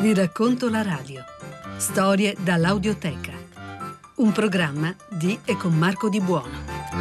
Vi racconto la radio. Storie dall'audioteca. Un programma di e con Marco Di Buono.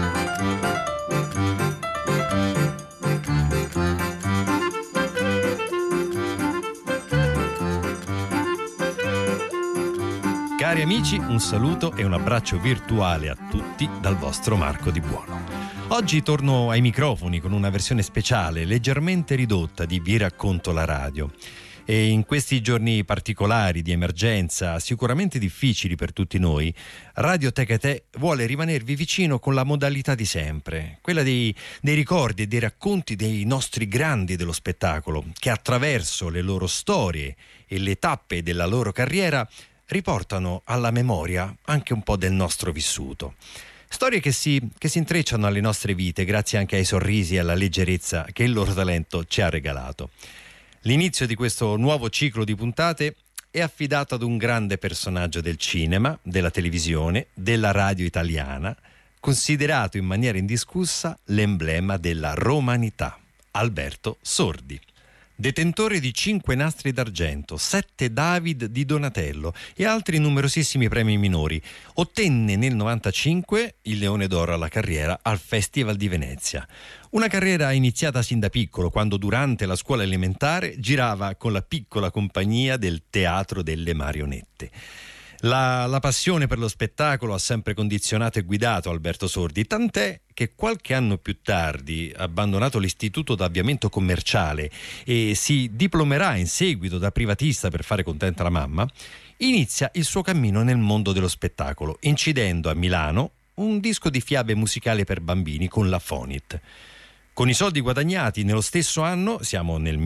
Cari amici, un saluto e un abbraccio virtuale a tutti dal vostro Marco Di Buono. Oggi torno ai microfoni con una versione speciale, leggermente ridotta di Vi racconto la radio. E in questi giorni particolari di emergenza, sicuramente difficili per tutti noi, Radioteca Te vuole rimanervi vicino con la modalità di sempre, quella dei ricordi e dei racconti dei nostri grandi dello spettacolo, che attraverso le loro storie e le tappe della loro carriera riportano alla memoria anche un po' del nostro vissuto. Storie che si intrecciano alle nostre vite grazie anche ai sorrisi e alla leggerezza che il loro talento ci ha regalato. L'inizio di questo nuovo ciclo di puntate è affidato ad un grande personaggio del cinema, della televisione, della radio italiana, considerato in maniera indiscussa l'emblema della romanità, Alberto Sordi. Detentore di 5 nastri d'argento, 7 David di Donatello e altri numerosissimi premi minori, ottenne nel 1995 il Leone d'Oro alla carriera al Festival di Venezia. Una carriera iniziata sin da piccolo, quando durante la scuola elementare girava con la piccola compagnia del Teatro delle Marionette. La passione per lo spettacolo ha sempre condizionato e guidato Alberto Sordi, tant'è che qualche anno più tardi, abbandonato l'istituto d'avviamento commerciale e si diplomerà in seguito da privatista per fare contenta la mamma, inizia il suo cammino nel mondo dello spettacolo, incidendo a Milano un disco di fiabe musicali per bambini con la Fonit. Con i soldi guadagnati nello stesso anno, siamo nel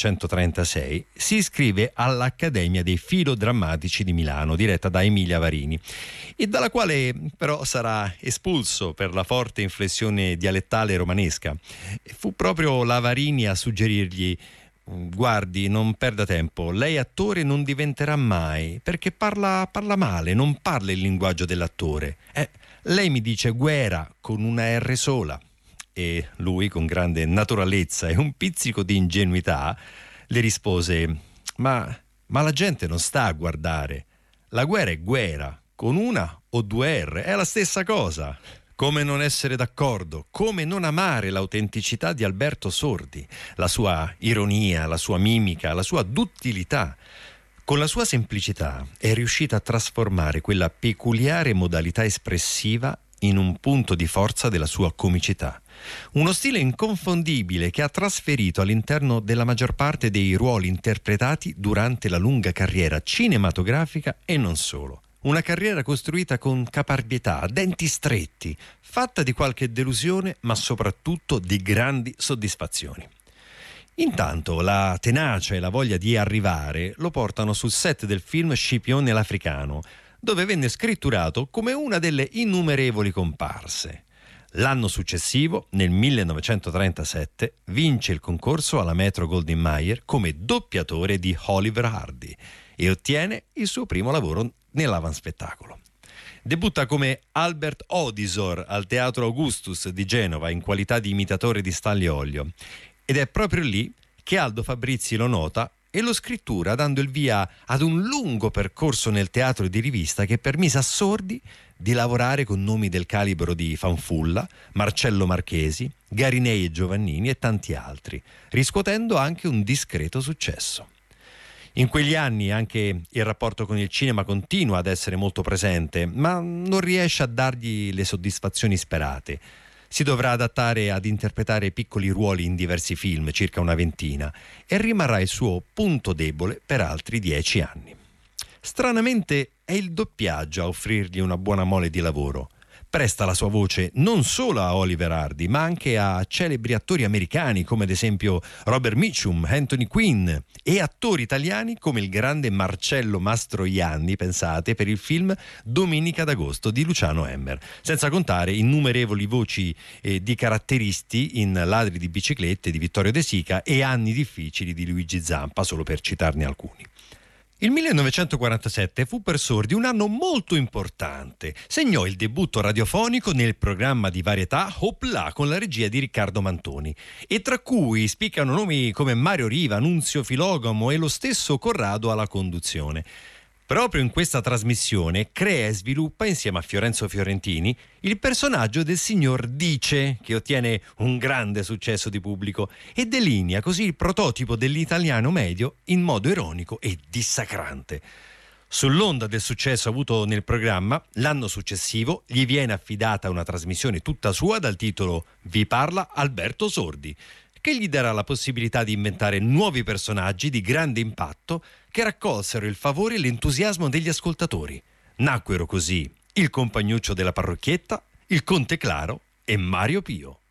1936, si iscrive all'Accademia dei Filodrammatici di Milano, diretta da Emilia Varini, e dalla quale però sarà espulso per la forte inflessione dialettale romanesca. Fu proprio la Varini a suggerirgli: guardi, non perda tempo, lei attore non diventerà mai, perché parla male, non parla il linguaggio dell'attore. Lei mi dice guerra con una R sola. E lui, con grande naturalezza e un pizzico di ingenuità, le rispose: ma la gente non sta a guardare. La guerra è guerra, con una o 2 R, è la stessa cosa. Come non essere d'accordo, come non amare l'autenticità di Alberto Sordi, la sua ironia, la sua mimica, la sua duttilità. Con la sua semplicità è riuscita a trasformare quella peculiare modalità espressiva in un punto di forza della sua comicità. Uno stile inconfondibile che ha trasferito all'interno della maggior parte dei ruoli interpretati durante la lunga carriera cinematografica e non solo. Una carriera costruita con caparbietà, a denti stretti, fatta di qualche delusione, ma soprattutto di grandi soddisfazioni. Intanto la tenacia e la voglia di arrivare lo portano sul set del film Scipione l'Africano, dove venne scritturato come una delle innumerevoli comparse. L'anno successivo, nel 1937, vince il concorso alla Metro-Goldwyn-Mayer come doppiatore di Oliver Hardy e ottiene il suo primo lavoro nell'avanspettacolo. Debutta come Albert Odisor al Teatro Augustus di Genova in qualità di imitatore di Stanlio Olio, ed è proprio lì che Aldo Fabrizi lo nota e lo scrittura, dando il via ad un lungo percorso nel teatro di rivista che permise a Sordi di lavorare con nomi del calibro di Fanfulla, Marcello Marchesi, Garinei e Giovannini e tanti altri, riscuotendo anche un discreto successo. In quegli anni anche il rapporto con il cinema continua ad essere molto presente, ma non riesce a dargli le soddisfazioni sperate. Si dovrà adattare ad interpretare piccoli ruoli in diversi film, circa una ventina, e rimarrà il suo punto debole per altri 10 anni. Stranamente è il doppiaggio a offrirgli una buona mole di lavoro. Presta la sua voce non solo a Oliver Hardy, ma anche a celebri attori americani come ad esempio Robert Mitchum, Anthony Quinn, e attori italiani come il grande Marcello Mastroianni, pensate, per il film Domenica d'Agosto di Luciano Emmer, senza contare innumerevoli voci di caratteristi in Ladri di biciclette di Vittorio De Sica e Anni difficili di Luigi Zampa, solo per citarne alcuni. Il 1947 fu per Sordi un anno molto importante. Segnò il debutto radiofonico nel programma di varietà Hopla con la regia di Riccardo Mantoni, e tra cui spiccano nomi come Mario Riva, Nunzio Filogamo e lo stesso Corrado alla conduzione. Proprio in questa trasmissione crea e sviluppa, insieme a Fiorenzo Fiorentini, il personaggio del signor Dice, che ottiene un grande successo di pubblico e delinea così il prototipo dell'italiano medio in modo ironico e dissacrante. Sull'onda del successo avuto nel programma, l'anno successivo gli viene affidata una trasmissione tutta sua dal titolo Vi parla Alberto Sordi, che gli darà la possibilità di inventare nuovi personaggi di grande impatto che raccolsero il favore e l'entusiasmo degli ascoltatori. Nacquero così il compagnuccio della parrocchietta, il Conte Claro e Mario Pio.